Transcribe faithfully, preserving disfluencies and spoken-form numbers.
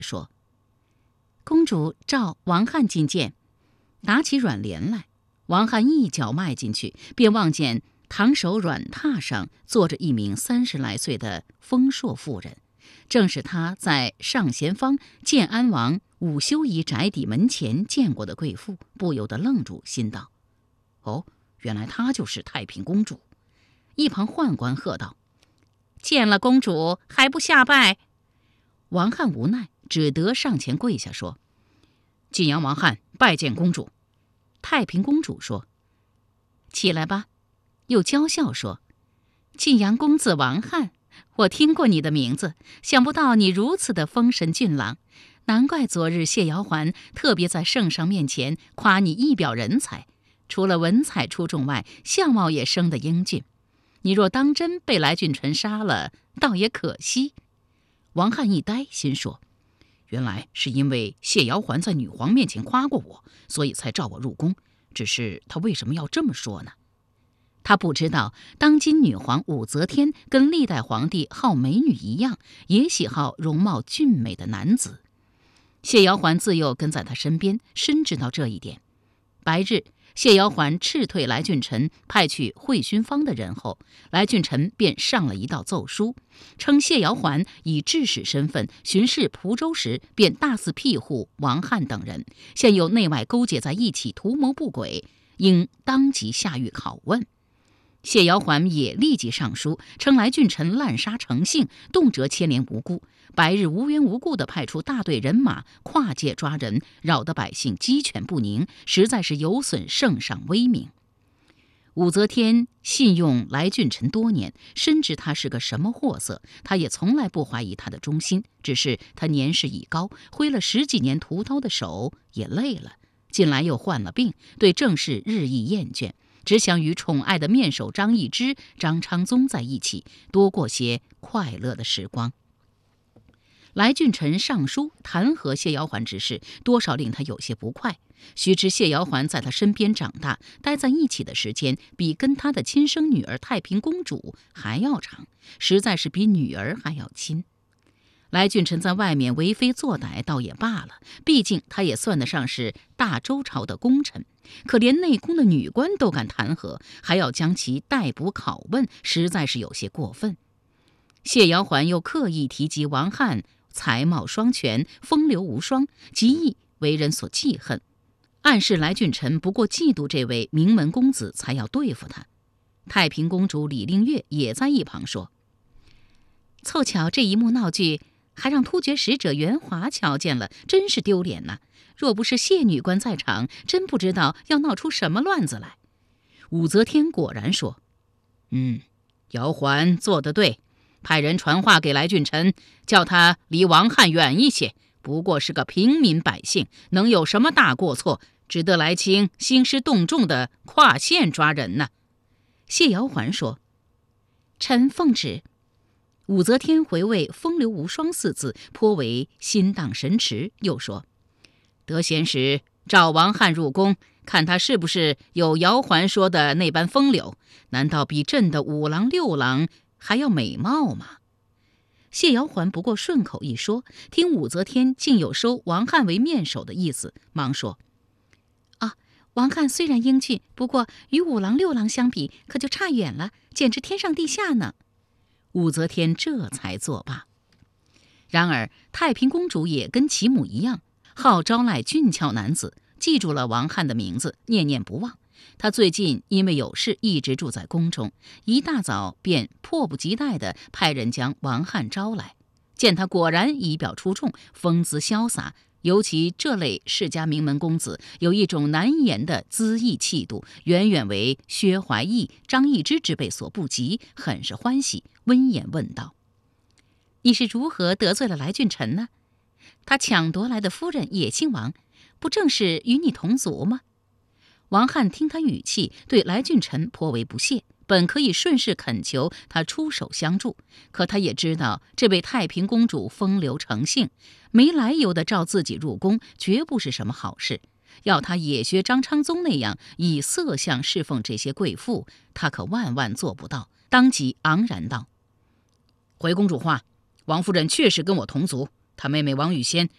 说：“公主召王翰觐见。”打起软帘来，王翰一脚迈进去，便望见堂首软榻上坐着一名三十来岁的丰硕妇人，正是他在上贤坊建安王武修仪宅邸门前见过的贵妇，不由得愣住，心道：“哦，原来她就是太平公主。”一旁宦官喝道：“见了公主还不下拜？”王翰无奈，只得上前跪下说：“晋阳王翰拜见公主。”太平公主说：“起来吧。”又娇笑说：“晋阳公子王翰，我听过你的名字，想不到你如此的风神俊朗，难怪昨日谢瑶环特别在圣上面前夸你一表人才，除了文采出众外，相貌也生得英俊。你若当真被来俊臣杀了，倒也可惜。”王翰一呆，心说：“原来是因为谢瑶环在女皇面前夸过我，所以才召我入宫。只是他为什么要这么说呢？”他不知道，当今女皇武则天跟历代皇帝好美女一样，也喜好容貌俊美的男子。谢瑶环自幼跟在他身边，深知道这一点。白日，谢瑶环斥退来俊臣派去会勋芳的人后，来俊臣便上了一道奏书，称谢瑶环以致使身份巡视蒲州时，便大肆庇护王翰等人，现有内外勾结在一起，图谋不轨，应当即下狱拷问。谢瑶环也立即上书，称来俊臣滥杀成性，动辄牵连无辜，白日无缘无故地派出大队人马跨界抓人，扰得百姓鸡犬不宁，实在是有损圣上威名。武则天信用来俊臣多年，深知他是个什么货色，他也从来不怀疑他的忠心，只是他年事已高，挥了十几年屠刀的手也累了，近来又患了病，对政事日益厌倦，只想与宠爱的面首张易之、张昌宗在一起，多过些快乐的时光。来俊臣上书弹劾谢瑶环之事，多少令他有些不快。须知谢瑶环在他身边长大，待在一起的时间比跟他的亲生女儿太平公主还要长，实在是比女儿还要亲。来俊臣在外面为非作歹倒也罢了，毕竟他也算得上是大周朝的功臣，可连内宫的女官都敢弹劾，还要将其逮捕拷问，实在是有些过分。谢瑶环又刻意提及王翰才貌双全，风流无双，极易为人所记恨，暗示来俊臣不过嫉妒这位名门公子，才要对付他。太平公主李令月也在一旁说：“凑巧这一幕闹剧，还让突厥使者袁华瞧见了，真是丢脸呐！若不是谢女官在场，真不知道要闹出什么乱子来。”武则天果然说：“嗯，姚环做得对，派人传话给来俊臣，叫他离王翰远一些，不过是个平民百姓，能有什么大过错，值得来卿兴师动众的跨县抓人呢？”谢瑶环说：“臣奉旨。”武则天回味风流无双四字，颇为心荡神驰，又说：“得闲时召王翰入宫，看他是不是有姚环说的那般风流，难道比朕的五郎六郎还要美貌吗？”谢瑶环不过顺口一说，听武则天竟有收王翰为面首的意思，忙说：“啊，王翰虽然英俊，不过与五郎六郎相比，可就差远了，简直天上地下呢。”武则天这才作罢。然而太平公主也跟其母一样，好招揽俊俏男子，记住了王翰的名字，念念不忘。她最近因为有事一直住在宫中，一大早便迫不及待地派人将王翰招来。见他果然仪表出众，风姿潇洒，尤其这类世家名门公子，有一种难言的恣意气度，远远为薛怀义、张易之之辈所不及，很是欢喜，温言问道：“你是如何得罪了来俊臣呢？他抢夺来的夫人也姓王，不正是与你同族吗？”王翰听他语气，对来俊臣颇为不屑，本可以顺势恳求他出手相助，可他也知道这位太平公主风流成性，没来由的召自己入宫，绝不是什么好事。要他也学张昌宗那样以色相侍奉这些贵妇，他可万万做不到。当即昂然道：“回公主话，王夫人确实跟我同族，她妹妹王语仙